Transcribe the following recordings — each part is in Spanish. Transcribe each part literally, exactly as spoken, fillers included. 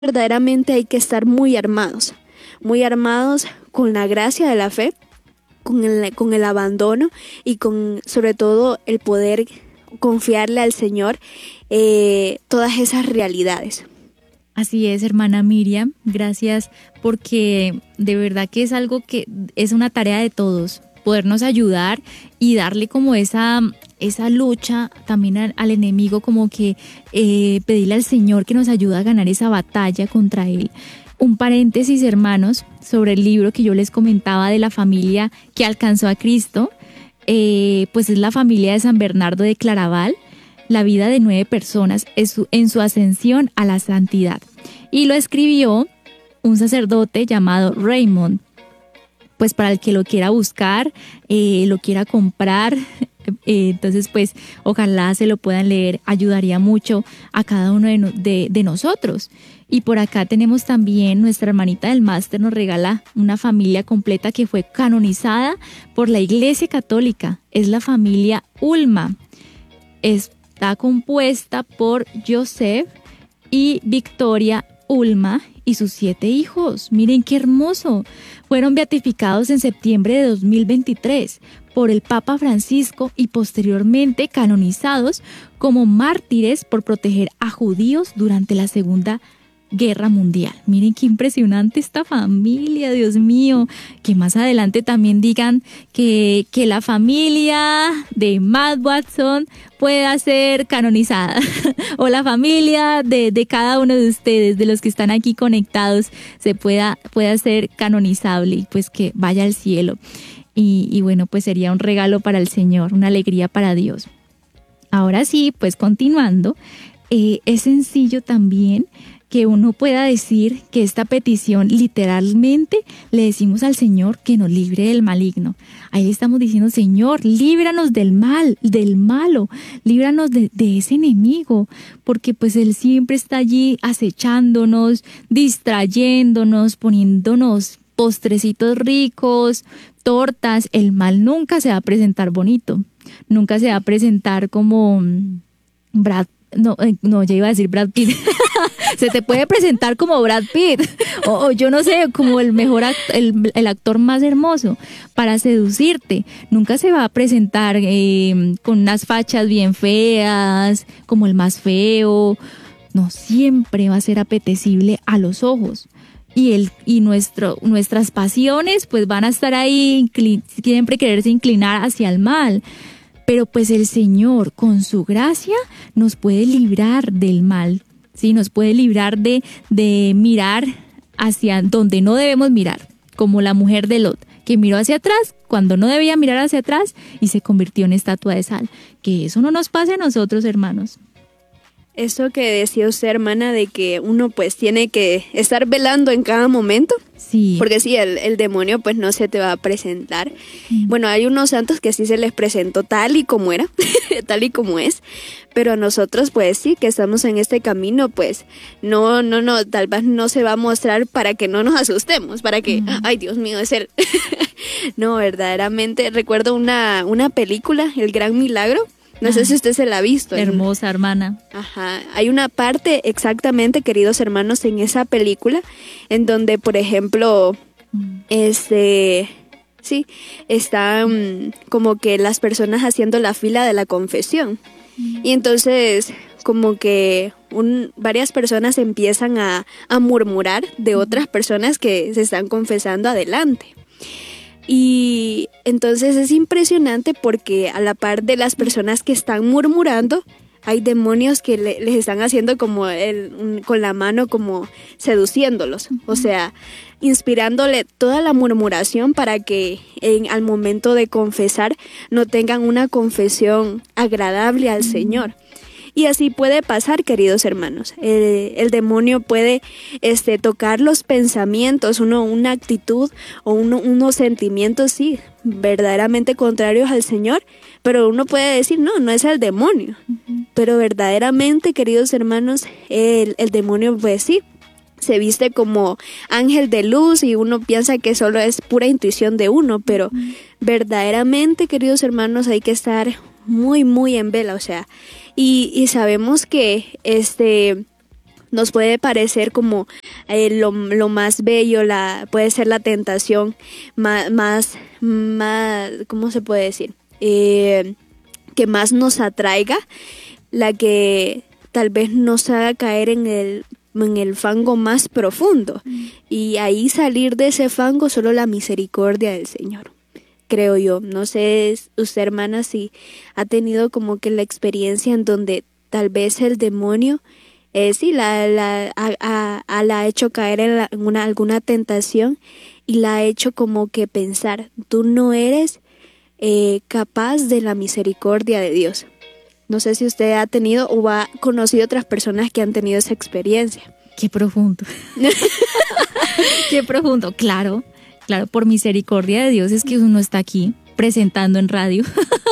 verdaderamente hay que estar muy armados, muy armados con la gracia de la fe, con el, con el abandono y con sobre todo el poder confiarle al Señor eh, todas esas realidades. Así es, hermana Miriam, gracias, porque de verdad que es algo que es una tarea de todos, podernos ayudar y darle como esa, esa lucha también al, al enemigo, como que eh, pedirle al Señor que nos ayude a ganar esa batalla contra él. Un paréntesis, hermanos, sobre el libro que yo les comentaba de la familia que alcanzó a Cristo, eh, pues es la familia de San Bernardo de Claraval, la vida de nueve personas en su ascensión a la santidad. Y lo escribió un sacerdote llamado Raymond. Pues para el que lo quiera buscar, eh, lo quiera comprar, eh, entonces pues ojalá se lo puedan leer, ayudaría mucho a cada uno de, no, de, de nosotros. Y por acá tenemos también nuestra hermanita del máster, nos regala una familia completa que fue canonizada por la Iglesia Católica, es la familia Ulma. Es Está compuesta por Joseph y Victoria Ulma y sus siete hijos. Miren qué hermoso. Fueron beatificados en septiembre de dos mil veintitrés por el Papa Francisco y posteriormente canonizados como mártires por proteger a judíos durante la Segunda Guerra Mundial. Miren qué impresionante esta familia, Dios mío. Que más adelante también digan que, que la familia de Matt Watson pueda ser canonizada o la familia de, de cada uno de ustedes, de los que están aquí conectados, se pueda, pueda ser canonizable y pues que vaya al cielo. Y, y bueno, pues sería un regalo para el Señor, una alegría para Dios. Ahora sí, pues continuando, eh, es sencillo también que uno pueda decir que esta petición literalmente le decimos al Señor que nos libre del maligno. Ahí le estamos diciendo, Señor, líbranos del mal, del malo, líbranos de, de ese enemigo, porque pues Él siempre está allí acechándonos, distrayéndonos, poniéndonos postrecitos ricos, tortas. El mal nunca se va a presentar bonito, nunca se va a presentar como Brad No, no, ya iba a decir Brad Pitt. Se te puede presentar como Brad Pitt o, o yo no sé, como el mejor act, el, el actor más hermoso para seducirte. Nunca se va a presentar eh, con unas fachas bien feas, como el más feo. No, siempre va a ser apetecible a los ojos. Y, el, y nuestro, nuestras pasiones pues van a estar ahí, inclin, siempre quererse inclinar hacia el mal. Pero pues el Señor, con su gracia, nos puede librar del mal, ¿sí? Nos puede librar de, de mirar hacia donde no debemos mirar, como la mujer de Lot, que miró hacia atrás cuando no debía mirar hacia atrás y se convirtió en estatua de sal. Que eso no nos pase a nosotros, hermanos. Eso que decía usted, hermana, de que uno pues tiene que estar velando en cada momento. Sí. Porque sí, el, el demonio pues no se te va a presentar. Mm. Bueno, hay unos santos que sí se les presentó tal y como era, tal y como es. Pero a nosotros pues sí, que estamos en este camino, pues no, no, no, tal vez no se va a mostrar para que no nos asustemos, para que, mm. ay Dios mío, es él. No, verdaderamente, recuerdo una, una película, El Gran Milagro. No ah, sé si usted se la ha visto. Hermosa, hermana. Ajá. Hay una parte exactamente, queridos hermanos, en esa película, en donde, por ejemplo, mm. este, sí, están mm, como que las personas haciendo la fila de la confesión. Mm. Y entonces, como que un, varias personas empiezan a, a murmurar de otras personas que se están confesando adelante. Y entonces es impresionante porque a la par de las personas que están murmurando, hay demonios que le, les están haciendo como el, un, con la mano, como seduciéndolos. O sea, inspirándole toda la murmuración para que en, al momento de confesar no tengan una confesión agradable al Señor. Y así puede pasar, queridos hermanos. El, el demonio puede este, tocar los pensamientos, uno, una actitud o uno, unos sentimientos, sí, verdaderamente contrarios al Señor, pero uno puede decir, no, no es el demonio. Uh-huh. Pero verdaderamente, queridos hermanos, el, el demonio, pues sí, se viste como ángel de luz y uno piensa que solo es pura intuición de uno, pero uh-huh. verdaderamente, queridos hermanos, hay que estar muy, muy en vela, o sea, y, y sabemos que este nos puede parecer como eh, lo, lo más bello, la puede ser la tentación más, más, más ¿cómo se puede decir? Eh, que más nos atraiga, la que tal vez nos haga caer en el, en el fango más profundo. Mm. Y ahí salir de ese fango solo la misericordia del Señor, creo yo. No sé usted, hermana, si ha tenido como que la experiencia en donde tal vez el demonio Eh, sí, la, la, a, a, a la ha hecho caer en, la, en una, alguna tentación y la ha hecho como que pensar, tú no eres eh, capaz de la misericordia de Dios. No sé si usted ha tenido o ha conocido otras personas que han tenido esa experiencia. Qué profundo. Qué profundo, claro, claro, por misericordia de Dios es que uno está aquí presentando en radio.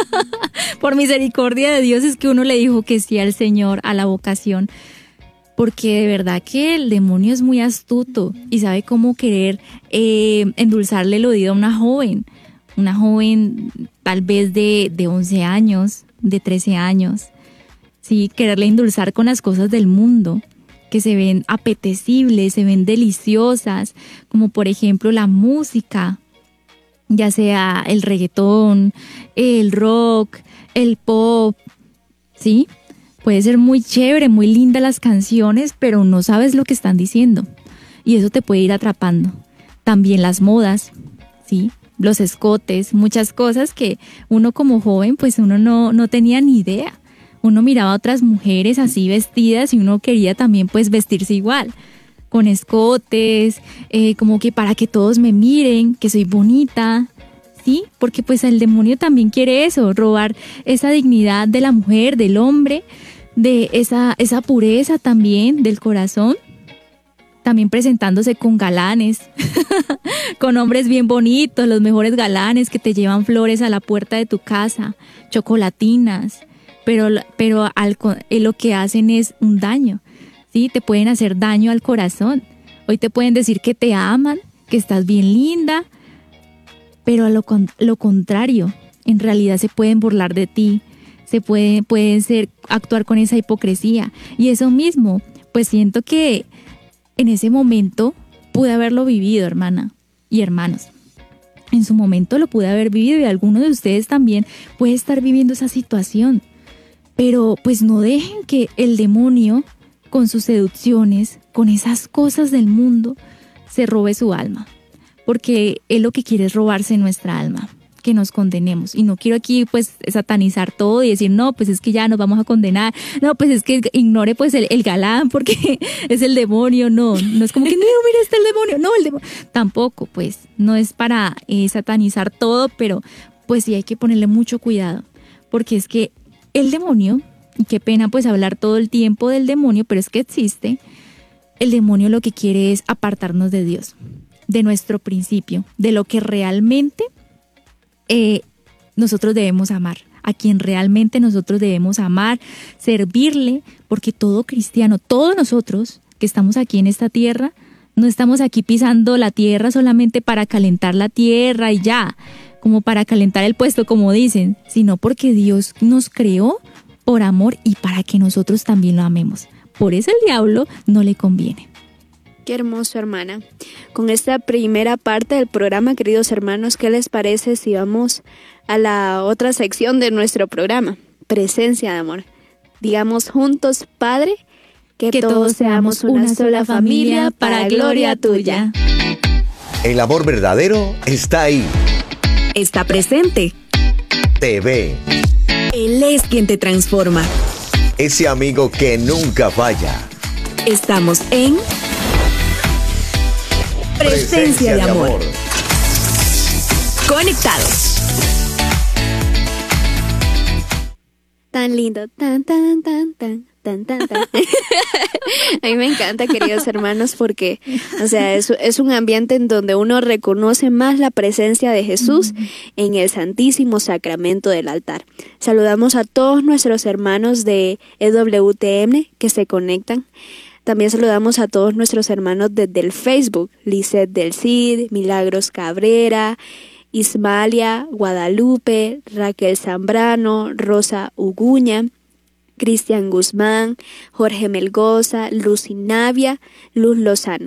Por misericordia de Dios es que uno le dijo que sí al Señor, a la vocación. Porque de verdad que el demonio es muy astuto y sabe cómo querer eh, endulzarle el oído a una joven, una joven tal vez de, de once años, de trece años, ¿sí? Quererle endulzar con las cosas del mundo, que se ven apetecibles, se ven deliciosas, como por ejemplo la música, ya sea el reggaetón, el rock, el pop, ¿sí? Puede ser muy chévere, muy linda las canciones, pero no sabes lo que están diciendo. Y eso te puede ir atrapando. También las modas, ¿sí? Los escotes, muchas cosas que uno como joven, pues uno no, no tenía ni idea. Uno miraba a otras mujeres así vestidas y uno quería también pues vestirse igual. Con escotes, eh, como que para que todos me miren, que soy bonita, ¿sí? Porque pues el demonio también quiere eso, robar esa dignidad de la mujer, del hombre, de esa, esa pureza también del corazón, también presentándose con galanes, con hombres bien bonitos, los mejores galanes que te llevan flores a la puerta de tu casa, chocolatinas, pero, pero al, lo que hacen es un daño, ¿sí? Te pueden hacer daño al corazón. Hoy te pueden decir que te aman, que estás bien linda, pero a lo, lo contrario, en realidad se pueden burlar de ti, se puede, pueden ser, actuar con esa hipocresía. Y eso mismo, pues siento que en ese momento pude haberlo vivido, hermana y hermanos. En su momento lo pude haber vivido y alguno de ustedes también puede estar viviendo esa situación. Pero pues no dejen que el demonio, con sus seducciones, con esas cosas del mundo, se robe su alma. Porque él lo que quiere es robarse nuestra alma, que nos condenemos. Y no quiero aquí pues satanizar todo y decir, no, pues es que ya nos vamos a condenar. No, pues es que ignore pues el, el galán porque es el demonio. No, no es como que, no, mira, está el demonio. No, el demonio. Tampoco, pues, no es para eh, satanizar todo, pero pues sí hay que ponerle mucho cuidado. Porque es que el demonio, y qué pena pues hablar todo el tiempo del demonio, pero es que existe. El demonio lo que quiere es apartarnos de Dios, de nuestro principio, de lo que realmente eh, nosotros debemos amar, a quien realmente nosotros debemos amar, servirle, porque todo cristiano, todos nosotros que estamos aquí en esta tierra, no estamos aquí pisando la tierra solamente para calentar la tierra y ya, como para calentar el puesto, como dicen, sino porque Dios nos creó por amor y para que nosotros también lo amemos. Por eso el diablo no le conviene. Qué hermoso, hermana. Con esta primera parte del programa, queridos hermanos, ¿qué les parece si vamos a la otra sección de nuestro programa? Presencia de amor. Digamos juntos, Padre, que, que todos seamos una, una sola familia para gloria tuya. El amor verdadero está ahí. Está presente. Te ve. Él es quien te transforma. Ese amigo que nunca falla. Estamos en Presencia de amor. Conectados. Tan lindo, tan, tan, tan, tan, tan, tan, tan. A mí me encanta, queridos hermanos, porque, o sea, es, es un ambiente en donde uno reconoce más la presencia de Jesús mm. en el Santísimo Sacramento del altar. Saludamos a todos nuestros hermanos de E W T M que se conectan. También saludamos a todos nuestros hermanos desde el Facebook, Lisette del Cid, Milagros Cabrera, Ismalia, Guadalupe, Raquel Zambrano, Rosa Uguña, Cristian Guzmán, Jorge Melgoza, Lucy Navia, Luz Lozano.